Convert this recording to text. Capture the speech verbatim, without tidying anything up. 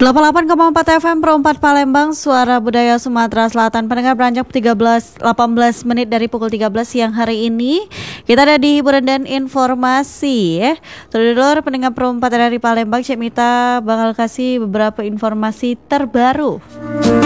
delapan puluh delapan koma empat F M Pro empat Palembang, Suara Budaya Sumatera Selatan. Pendengar beranjak tiga belas delapan belas menit dari pukul tiga belas siang hari ini. Kita ada di hiburan dan informasi ya. Dulur pendengar Pro empat dari Palembang, Cik Mita bakal kasih beberapa informasi terbaru.